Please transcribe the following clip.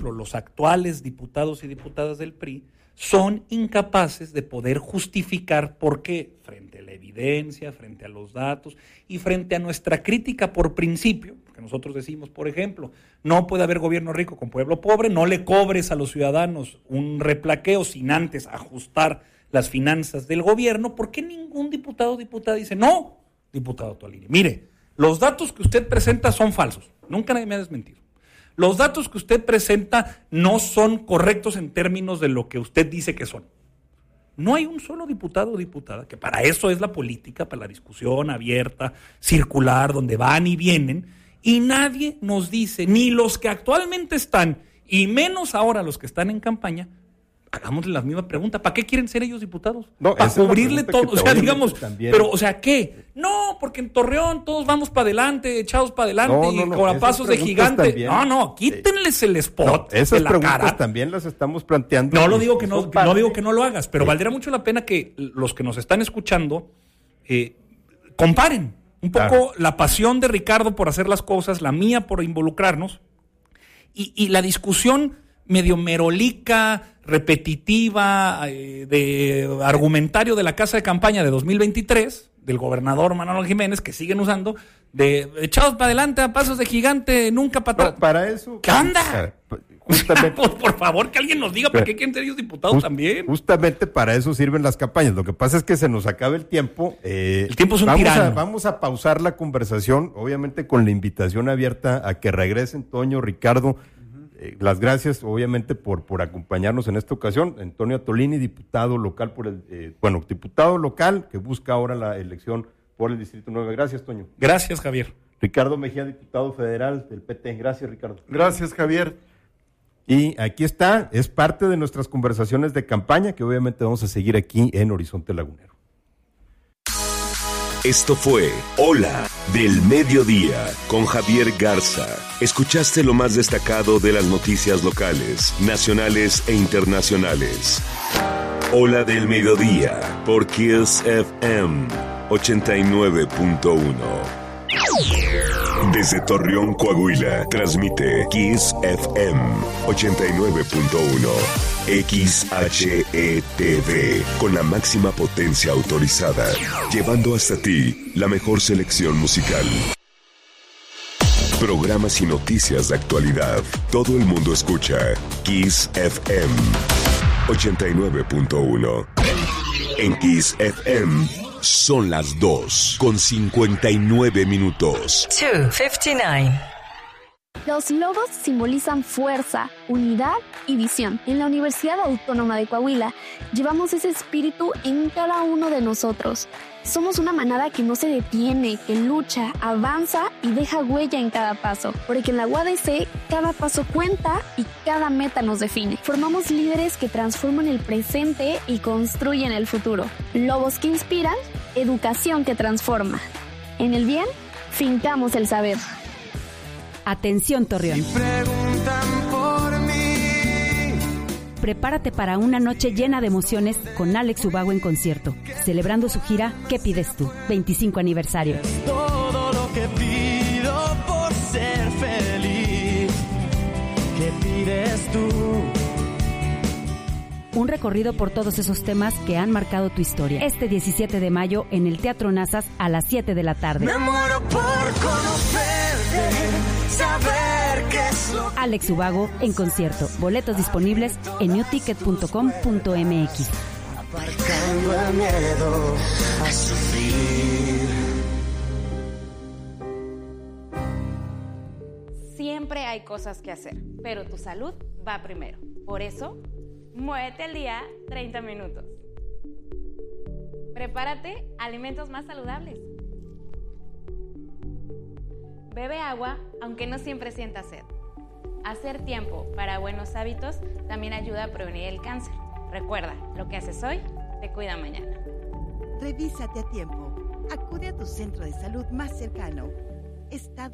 los actuales diputados y diputadas del PRI son incapaces de poder justificar por qué, frente a la evidencia, frente a los datos y frente a nuestra crítica por principio, porque nosotros decimos, por ejemplo, no puede haber gobierno rico con pueblo pobre, no le cobres a los ciudadanos un replaqueo sin antes ajustar las finanzas del gobierno. ¿Por qué ningún diputado o diputada dice, no, diputado Tolini, mire, los datos que usted presenta son falsos, nunca nadie me ha desmentido? Los datos que usted presenta no son correctos en términos de lo que usted dice que son. No hay un solo diputado o diputada, que para eso es la política, para la discusión abierta, circular, donde van y vienen, y nadie nos dice, ni los que actualmente están, y menos ahora los que están en campaña, hagámosle la misma pregunta, ¿para qué quieren ser ellos diputados? No, para cubrirle todo, o sea, digamos, también. pero, o sea, ¿qué? No, porque en Torreón todos vamos para adelante, echados para adelante, y con a pasos de gigante. También. No, quítenles el spot esas de la preguntas cara. También las estamos planteando. No lo digo que no digo que no lo hagas, pero valdría mucho la pena que los que nos están escuchando comparen un poco la pasión de Ricardo por hacer las cosas, la mía por involucrarnos, y la discusión medio merolica, repetitiva, de argumentario de la casa de campaña de 2023, del gobernador Manolo Jiménez, que siguen usando, de echados para adelante a pasos de gigante, nunca para atrás. No, para eso. ¿Qué anda? Justamente, pues, por favor, que alguien nos diga para qué quieren ser ellos diputados también. Justamente para eso sirven las campañas. Lo que pasa es que se nos acaba el tiempo. El tiempo es un tirano. Vamos a pausar la conversación, obviamente con la invitación abierta a que regresen Toño, Ricardo. Las gracias, obviamente, por acompañarnos en esta ocasión. Antonio Tolini, diputado local diputado local que busca ahora la elección por el Distrito 9. Gracias, Toño. Gracias, Javier. Ricardo Mejía, diputado federal del PT. Gracias, Ricardo. Gracias, Javier. Y aquí está, es parte de nuestras conversaciones de campaña que obviamente vamos a seguir aquí en Horizonte Lagunero. Esto fue Hola del Mediodía con Javier Garza. Escuchaste lo más destacado de las noticias locales, nacionales e internacionales. Hola del Mediodía por Kiss FM 89.1. Desde Torreón, Coahuila, transmite Kiss FM 89.1. XHETV, con la máxima potencia autorizada, llevando hasta ti la mejor selección musical. Programas y noticias de actualidad. Todo el mundo escucha Kiss FM 89.1. En Kiss FM son las 2:59. 2:59. Los lobos simbolizan fuerza, unidad y visión. En la Universidad Autónoma de Coahuila llevamos ese espíritu en cada uno de nosotros. Somos una manada que no se detiene, que lucha, avanza y deja huella en cada paso. Porque en la UADC cada paso cuenta y cada meta nos define. Formamos líderes que transforman el presente y construyen el futuro. Lobos que inspiran, educación que transforma. En el bien, fincamos el saber. Atención, Torreón. Si preguntan por mí. Prepárate para una noche llena de emociones con Alex Ubago en concierto, celebrando su gira ¿Qué pides tú? 25 aniversario. Todo lo que pido por ser feliz. ¿Qué pides tú? Un recorrido por todos esos temas que han marcado tu historia. Este 17 de mayo en el Teatro Nazas a las 7 de la tarde. Me muero por conocerte, saber qué es lo que... Alex Ubago en concierto. Boletos disponibles en newticket.com.mx. Aparcando el miedo a sufrir. Siempre hay cosas que hacer, pero tu salud va primero. Por eso, muévete al día 30 minutos. Prepárate alimentos más saludables. Bebe agua aunque no siempre sientas sed. Hacer tiempo para buenos hábitos también ayuda a prevenir el cáncer. Recuerda, lo que haces hoy te cuida mañana. Revísate a tiempo. Acude a tu centro de salud más cercano. Estado